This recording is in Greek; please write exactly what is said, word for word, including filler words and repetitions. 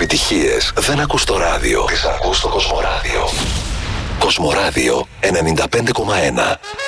επιτυχίες δεν ακούς στο ράδιο. Τις ακούς στο Κοσμοράδιο. Κοσμοράδιο ενενήντα πέντε κόμμα ένα.